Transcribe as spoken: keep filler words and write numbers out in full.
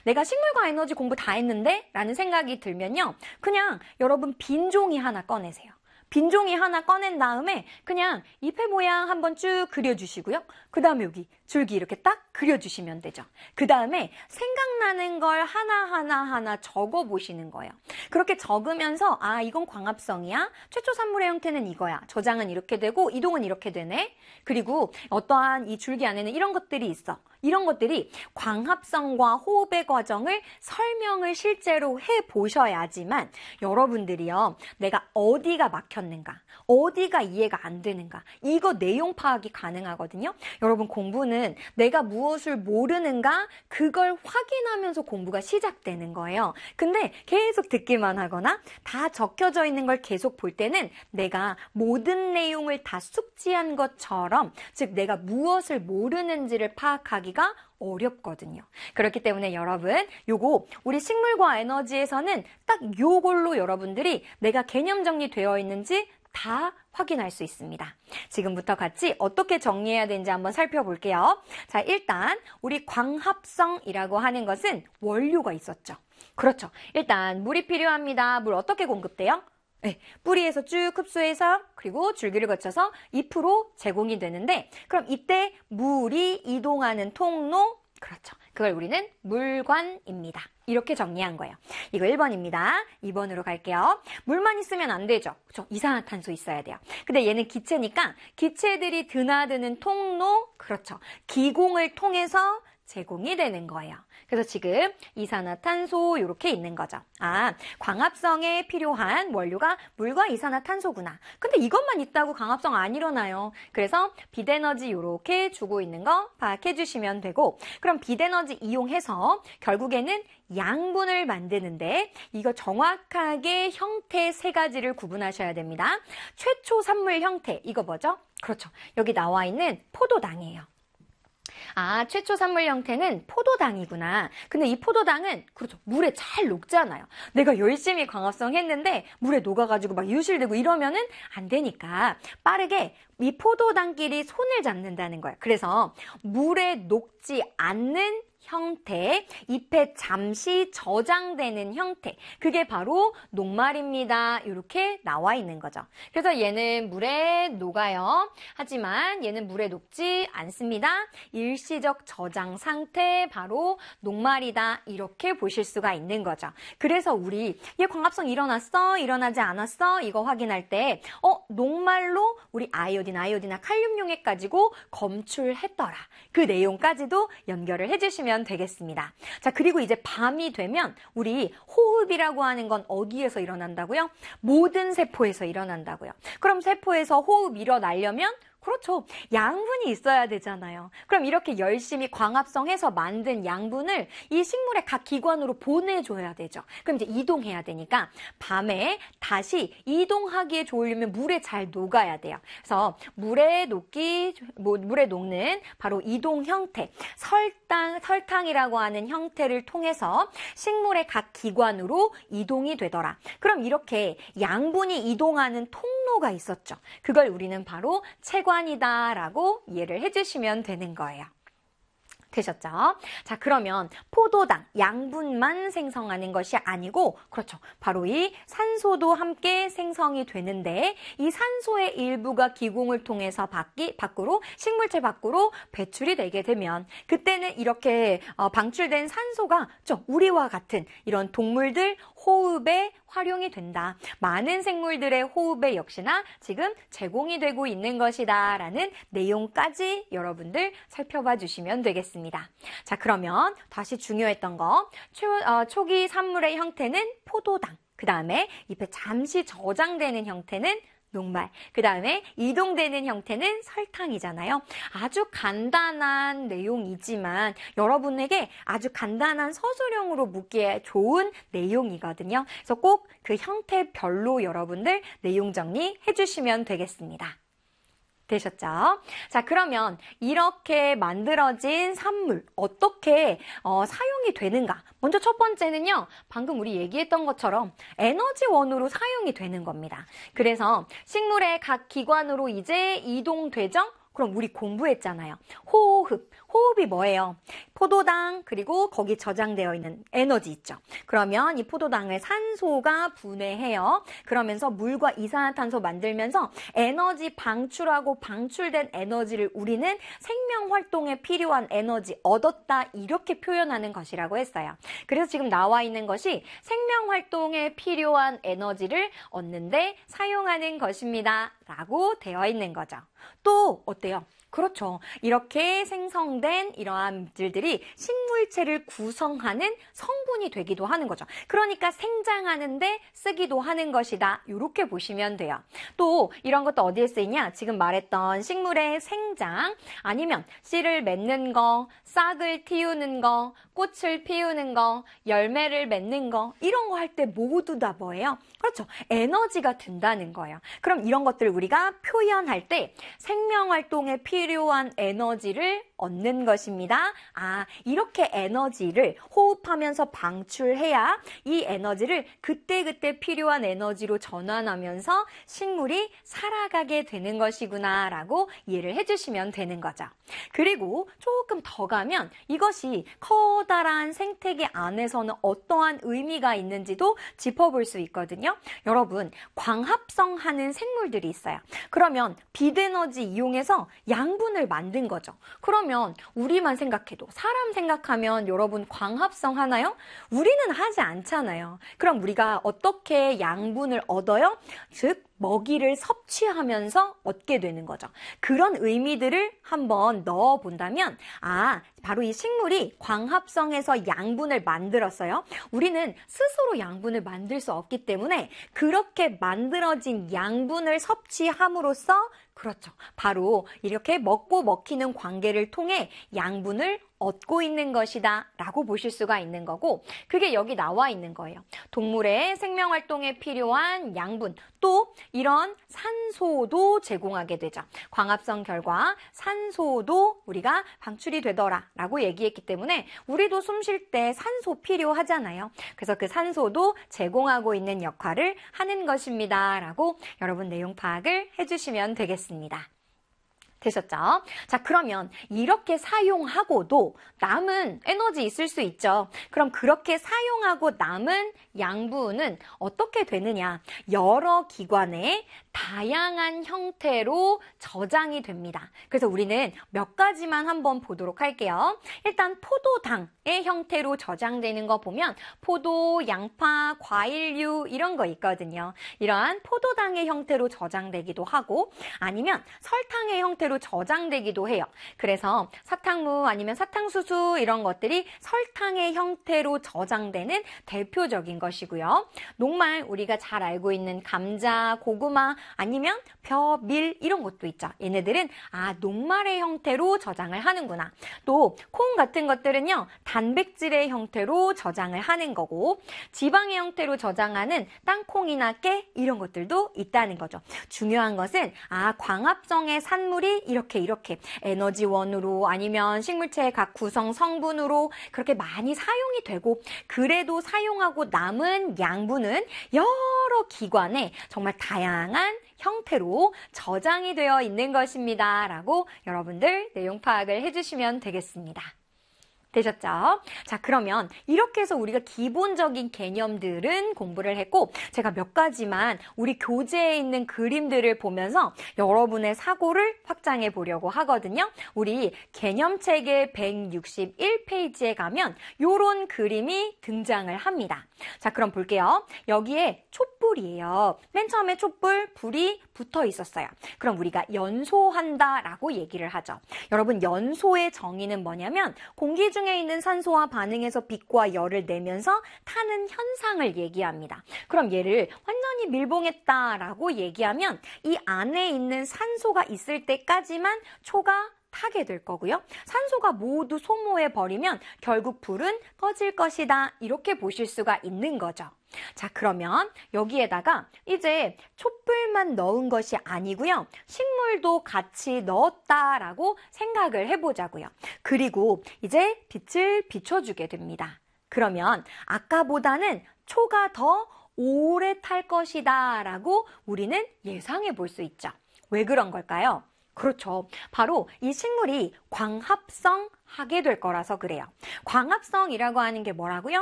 내가 식물과 에너지 공부 다 했는데? 라는 생각이 들면요. 그냥 여러분 빈 종이 하나 꺼내세요. 빈 종이 하나 꺼낸 다음에 그냥 잎의 모양 한번 쭉 그려주시고요. 그 다음에 여기 줄기 이렇게 딱 그려주시면 되죠. 그 다음에 생각나는 걸 하나하나 하나 적어보시는 거예요. 그렇게 적으면서 아 이건 광합성이야. 최초 산물의 형태는 이거야. 저장은 이렇게 되고 이동은 이렇게 되네. 그리고 어떠한 이 줄기 안에는 이런 것들이 있어. 이런 것들이 광합성과 호흡의 과정을 설명을 실제로 해보셔야지만 여러분들이요. 내가 어디가 막혔는가, 어디가 이해가 안 되는가 이거 내용 파악이 가능하거든요. 여러분 공부는 내가 무엇을 모르는가 그걸 확인하면서 공부가 시작되는 거예요. 근데 계속 듣기만 하거나 다 적혀져 있는 걸 계속 볼 때는 내가 모든 내용을 다 숙지한 것처럼 즉 내가 무엇을 모르는지를 파악하기가 어렵거든요. 그렇기 때문에 여러분 요거 우리 식물과 에너지에서는 딱 요걸로 여러분들이 내가 개념 정리되어 있는지 다 확인할 수 있습니다. 지금부터 같이 어떻게 정리해야 되는지 한번 살펴볼게요. 자, 일단 우리 광합성이라고 하는 것은 원료가 있었죠. 그렇죠. 일단 물이 필요합니다. 물 어떻게 공급돼요? 네, 뿌리에서 쭉 흡수해서 그리고 줄기를 거쳐서 잎으로 제공이 되는데 그럼 이때 물이 이동하는 통로 그렇죠. 그걸 우리는 물관입니다. 이렇게 정리한 거예요. 이거 일 번입니다. 이 번으로 갈게요. 물만 있으면 안 되죠. 그렇죠? 이산화탄소 있어야 돼요. 근데 얘는 기체니까 기체들이 드나드는 통로 그렇죠. 기공을 통해서 제공이 되는 거예요. 그래서 지금 이산화탄소 이렇게 있는 거죠. 아, 광합성에 필요한 원료가 물과 이산화탄소구나. 근데 이것만 있다고 광합성 안 일어나요. 그래서 빛에너지 이렇게 주고 있는 거 파악해 주시면 되고 그럼 빛에너지 이용해서 결국에는 양분을 만드는데 이거 정확하게 형태 세 가지를 구분하셔야 됩니다. 최초 산물 형태 이거 뭐죠? 그렇죠. 여기 나와 있는 포도당이에요. 아, 최초 산물 형태는 포도당이구나. 근데 이 포도당은 그렇죠. 물에 잘 녹잖아요. 내가 열심히 광합성 했는데 물에 녹아가지고 막 유실되고 이러면은 안 되니까 빠르게 이 포도당끼리 손을 잡는다는 거예요. 그래서 물에 녹지 않는 형태, 잎에 잠시 저장되는 형태, 그게 바로 녹말입니다. 이렇게 나와 있는 거죠. 그래서 얘는 물에 녹아요. 하지만 얘는 물에 녹지 않습니다. 일시적 저장 상태, 바로 녹말이다. 이렇게 보실 수가 있는 거죠. 그래서 우리 얘 광합성 일어났어? 일어나지 않았어? 이거 확인할 때 어, 녹말로 우리 아이오딘, 아이오딘이나 칼륨 용액 가지고 검출했더라. 그 내용까지도 연결을 해주시면 되겠습니다. 자, 그리고 이제 밤이 되면 우리 호흡이라고 하는 건 어디에서 일어난다고요? 모든 세포에서 일어난다고요. 그럼 세포에서 호흡 일어나려면 그렇죠. 양분이 있어야 되잖아요. 그럼 이렇게 열심히 광합성해서 만든 양분을 이 식물의 각 기관으로 보내줘야 되죠. 그럼 이제 이동해야 되니까 밤에 다시 이동하기에 좋으려면 물에 잘 녹아야 돼요. 그래서 물에 녹기, 뭐 물에 녹는 바로 이동 형태, 설탕, 설탕이라고 하는 형태를 통해서 식물의 각 기관으로 이동이 되더라. 그럼 이렇게 양분이 이동하는 통로가 있었죠. 그걸 우리는 바로 체관 이다라고 이해를 해주시면 되는 거예요. 되셨죠? 자, 그러면 포도당, 양분만 생성하는 것이 아니고 그렇죠. 바로 이 산소도 함께 생성이 되는데 이 산소의 일부가 기공을 통해서 밖이, 밖으로 식물체 밖으로 배출이 되게 되면 그때는 이렇게 어, 방출된 산소가 좀 우리와 같은 이런 동물들 호흡에 활용이 된다. 많은 생물들의 호흡에 역시나 지금 제공이 되고 있는 것이다 라는 내용까지 여러분들 살펴봐 주시면 되겠습니다. 자, 그러면 다시 중요했던 거 초, 어, 초기 산물의 형태는 포도당, 그 다음에 잎에 잠시 저장되는 형태는 녹말, 그 다음에 이동되는 형태는 설탕이잖아요. 아주 간단한 내용이지만 여러분에게 아주 간단한 서술형으로 묻기에 좋은 내용이거든요. 그래서 꼭 그 형태별로 여러분들 내용 정리해 주시면 되겠습니다. 되셨죠? 자, 그러면 이렇게 만들어진 산물 어떻게 어, 사용이 되는가? 먼저 첫 번째는요. 방금 우리 얘기했던 것처럼 에너지원으로 사용이 되는 겁니다. 그래서 식물의 각 기관으로 이제 이동되죠? 그럼 우리 공부했잖아요. 호흡. 호흡이 뭐예요? 포도당 그리고 거기 저장되어 있는 에너지 있죠. 그러면 이 포도당을 산소가 분해해요. 그러면서 물과 이산화탄소 만들면서 에너지 방출하고 방출된 에너지를 우리는 생명활동에 필요한 에너지 얻었다 이렇게 표현하는 것이라고 했어요. 그래서 지금 나와 있는 것이 생명활동에 필요한 에너지를 얻는데 사용하는 것입니다 라고 되어 있는 거죠. 또 어때요? 그렇죠. 이렇게 생성된 이러한 물질들이 식물체를 구성하는 성분이 되기도 하는 거죠. 그러니까 생장하는데 쓰기도 하는 것이다. 이렇게 보시면 돼요. 또 이런 것도 어디에 쓰이냐? 지금 말했던 식물의 생장, 아니면 씨를 맺는 거, 싹을 틔우는 거, 꽃을 피우는 거, 열매를 맺는 거, 이런 거 할 때 모두 다 뭐예요? 그렇죠. 에너지가 든다는 거예요. 그럼 이런 것들을 우리가 표현할 때 생명활동에 필요한 에너지를 얻는 것입니다. 아, 이렇게 에너지를 호흡하면서 방출해야 이 에너지를 그때그때 필요한 에너지로 전환하면서 식물이 살아가게 되는 것이구나 라고 이해를 해주시면 되는 거죠. 그리고 조금 더 가면 이것이 커다란 생태계 안에서는 어떠한 의미가 있는지도 짚어볼 수 있거든요. 여러분, 광합성하는 생물들이 있어요. 그러면 빛에너지 이용해서 양분을 만든 거죠. 그러면 우리만 생각해도, 사람 생각하면 여러분 광합성 하나요? 우리는 하지 않잖아요. 그럼 우리가 어떻게 양분을 얻어요? 즉 먹이를 섭취하면서 얻게 되는 거죠. 그런 의미들을 한번 넣어 본다면, 아, 바로 이 식물이 광합성해서 양분을 만들었어요. 우리는 스스로 양분을 만들 수 없기 때문에 그렇게 만들어진 양분을 섭취함으로써, 그렇죠, 바로 이렇게 먹고 먹히는 관계를 통해 양분을 얻고 있는 것이다 라고 보실 수가 있는 거고, 그게 여기 나와 있는 거예요. 동물의 생명활동에 필요한 양분, 또 이런 산소도 제공하게 되죠. 광합성 결과 산소도 우리가 방출이 되더라 라고 얘기했기 때문에 우리도 숨 쉴 때 산소 필요하잖아요. 그래서 그 산소도 제공하고 있는 역할을 하는 것입니다 라고 여러분 내용 파악을 해주시면 되겠습니다. 되셨죠? 자, 그러면 이렇게 사용하고도 남은 에너지 있을 수 있죠. 그럼 그렇게 사용하고 남은 양분은 어떻게 되느냐? 여러 기관에 다양한 형태로 저장이 됩니다. 그래서 우리는 몇 가지만 한번 보도록 할게요. 일단 포도당의 형태로 저장되는 거 보면 포도, 양파, 과일류 이런 거 있거든요. 이러한 포도당의 형태로 저장되기도 하고, 아니면 설탕의 형태로 저장되기도 해요. 그래서 사탕무 아니면 사탕수수 이런 것들이 설탕의 형태로 저장되는 대표적인 것이고요. 녹말, 우리가 잘 알고 있는 감자, 고구마 아니면 벼, 밀 이런 것도 있죠. 얘네들은 아, 녹말의 형태로 저장을 하는구나. 또 콩 같은 것들은요, 단백질의 형태로 저장을 하는 거고, 지방의 형태로 저장하는 땅콩이나 깨 이런 것들도 있다는 거죠. 중요한 것은 아, 광합성의 산물이 이렇게 이렇게 에너지원으로 아니면 식물체의 각 구성 성분으로 그렇게 많이 사용이 되고, 그래도 사용하고 남은 양분은 여러 기관에 정말 다양한 형태로 저장이 되어 있는 것입니다 라고 여러분들 내용 파악을 해주시면 되겠습니다. 되셨죠? 자, 그러면 이렇게 해서 우리가 기본적인 개념들은 공부를 했고, 제가 몇 가지만 우리 교재에 있는 그림들을 보면서 여러분의 사고를 확장해 보려고 하거든요. 우리 개념책의 백육십일 페이지에 가면 이런 그림이 등장을 합니다. 자, 그럼 볼게요. 여기에 촛불이에요. 맨 처음에 촛불, 불이 붙어 있었어요. 그럼 우리가 연소한다 라고 얘기를 하죠. 여러분, 연소의 정의는 뭐냐면 공기 중에 있는 산소와 반응해서 빛과 열을 내면서 타는 현상을 얘기합니다. 그럼 얘를 완전히 밀봉했다 라고 얘기하면 이 안에 있는 산소가 있을 때까지만 초가 타게 될 거고요. 산소가 모두 소모해버리면 결국 불은 꺼질 것이다. 이렇게 보실 수가 있는 거죠. 자, 그러면 여기에다가 이제 촛불만 넣은 것이 아니고요. 식물도 같이 넣었다라고 생각을 해보자고요. 그리고 이제 빛을 비춰주게 됩니다. 그러면 아까보다는 초가 더 오래 탈 것이다 라고 우리는 예상해 볼 수 있죠. 왜 그런 걸까요? 그렇죠. 바로 이 식물이 광합성 하게 될 거라서 그래요. 광합성이라고 하는 게 뭐라고요?